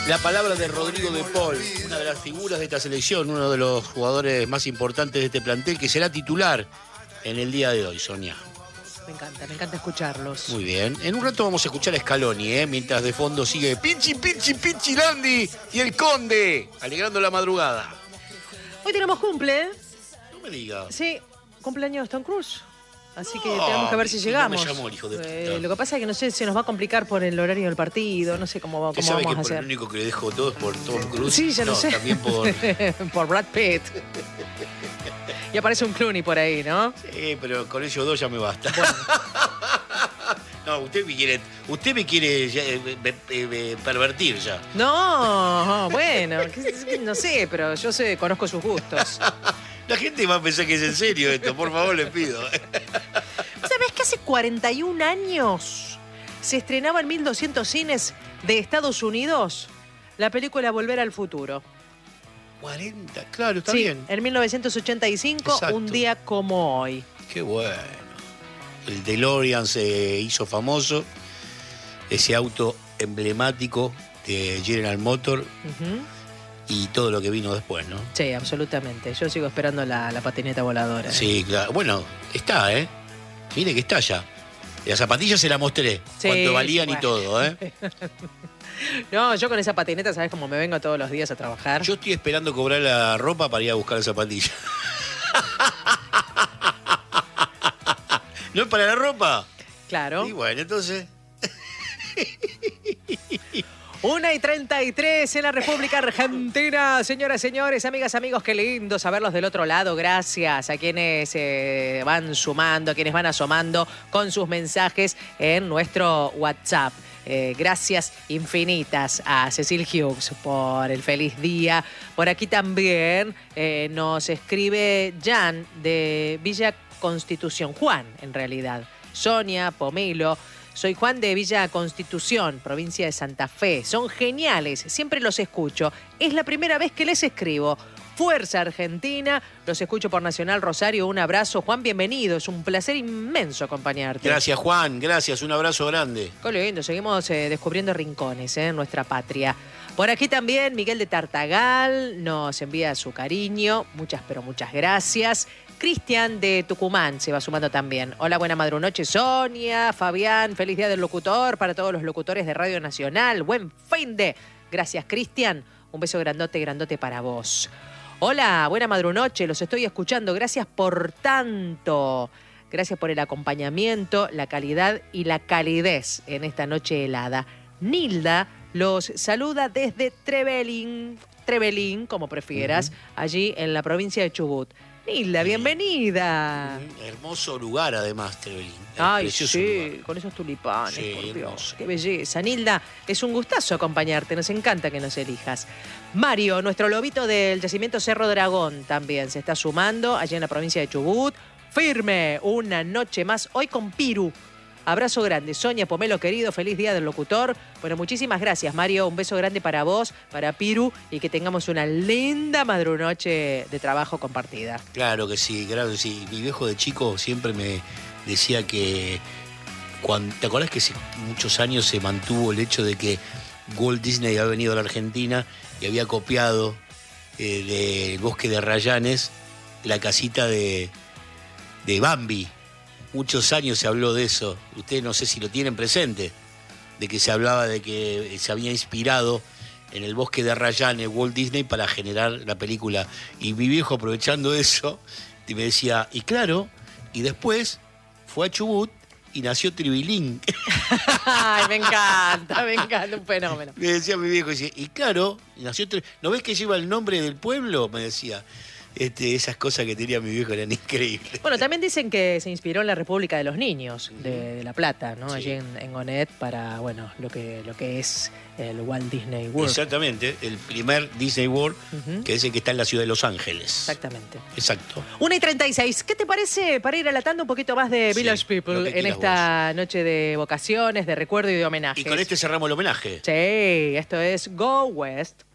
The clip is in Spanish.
La palabra de Rodrigo de Paul, una de las figuras de esta selección, uno de los jugadores más importantes de este plantel, que será titular en el día de hoy, Sonia. Me encanta escucharlos. Muy bien. En un rato vamos a escuchar a Scaloni, mientras de fondo sigue Pinchi, Pinchi, Pinchi Landi y el Conde, alegrando la madrugada. Hoy tenemos cumple. No me digas. Sí, cumpleaños Tom Cruise. Así que tenemos que ver si llegamos. No me llamó el hijo de puta. Lo que pasa es que no sé, se nos va a complicar por el horario del partido, no sé cómo vamos a hacer. ¿Sabe que por el único que le dejo todo es por Tom Cruise? Sí, ya lo sé. También por... por Brad Pitt. Y aparece un Clooney por ahí, ¿no? Sí, pero con ellos dos ya me basta. Bueno. No, usted me quiere pervertir ya. No, bueno, no sé, pero yo conozco sus gustos. La gente va a pensar que es en serio esto, por favor, le pido. ¿Sabés que hace 41 años se estrenaba en 1200 cines de Estados Unidos la película Volver al Futuro? 40, claro, está sí, bien. En 1985, exacto. Un día como hoy. Qué bueno. El DeLorean se hizo famoso, ese auto emblemático de General Motors. Y todo lo que vino después, ¿no? Sí, absolutamente. Yo sigo esperando la patineta voladora. Sí, claro. Bueno, está, ¿eh? Mire que está ya. Las zapatillas se las mostré. Sí, cuánto valían y todo, ¿eh? No, yo con esa patineta, ¿sabes cómo me vengo todos los días a trabajar? Yo estoy esperando cobrar la ropa para ir a buscar la zapatilla. ¿No es para la ropa? Claro. Y bueno, entonces... 1:33 en la República Argentina. Señoras, señores, amigas, amigos, qué lindo saberlos del otro lado. Gracias a quienes van sumando, a quienes van asomando con sus mensajes en nuestro WhatsApp. Gracias infinitas a Cecil Hughes por el feliz día. Por aquí también nos escribe Jan de Villa Constitución. Juan, en realidad. Sonia, Pomelo. Soy Juan de Villa Constitución, provincia de Santa Fe. Son geniales, siempre los escucho. Es la primera vez que les escribo. Fuerza Argentina, los escucho por Nacional Rosario. Un abrazo, Juan, bienvenido. Es un placer inmenso acompañarte. Gracias, Juan, gracias, un abrazo grande. Qué lindo, seguimos descubriendo rincones en nuestra patria. Por aquí también Miguel de Tartagal nos envía su cariño. Muchas, pero muchas gracias. Cristian de Tucumán se va sumando también. Hola, buena madrunoche, Sonia, Fabián, feliz día del locutor para todos los locutores de Radio Nacional. Buen fin de. Gracias, Cristian. Un beso grandote, grandote para vos. Hola, buena madrunoche, los estoy escuchando. Gracias por tanto. Gracias por el acompañamiento, la calidad y la calidez en esta noche helada. Nilda los saluda desde Trevelin, como prefieras, allí en la provincia de Chubut. Nilda, bienvenida. Hermoso lugar, además, Trevelin. Ay, sí, lugar. Con esos tulipanes, sí, por Dios. Hermoso. Qué belleza. Nilda, es un gustazo acompañarte. Nos encanta que nos elijas. Mario, nuestro lobito del yacimiento Cerro Dragón, también se está sumando allí en la provincia de Chubut. Firme, una noche más, hoy con Piru. Abrazo grande. Sonia, Pomelo, querido, feliz día del locutor. Bueno, muchísimas gracias, Mario. Un beso grande para vos, para Piru, y que tengamos una linda madrunoche de trabajo compartida. Claro que sí, claro que sí. Mi viejo de chico siempre me decía que... ¿Te acordás que hace muchos años se mantuvo el hecho de que Walt Disney había venido a la Argentina y había copiado del Bosque de Rayanes la casita de Bambi? Muchos años se habló de eso. Ustedes no sé si lo tienen presente, de que se hablaba de que se había inspirado en el Bosque de Rayanes Walt Disney para generar la película. Y mi viejo, aprovechando eso, me decía, y claro, y después fue a Chubut y nació Tribilín. Ay, me encanta, un fenómeno. Me decía mi viejo, y claro, nació ¿no ves que lleva el nombre del pueblo? Me decía. Esas cosas que tenía mi viejo eran increíbles. Bueno, también dicen que se inspiró en la República de los Niños de La Plata, ¿no? Sí. Allí en Gonet para, bueno, lo que es el Walt Disney World. Exactamente, el primer Disney World, que es el que está en la ciudad de Los Ángeles. Exactamente. Exacto. 1:36. ¿Qué te parece para ir relatando un poquito más de Village People en esta noche de vocaciones, de recuerdo y de homenajes? Y con este cerramos el homenaje. Sí, esto es Go West.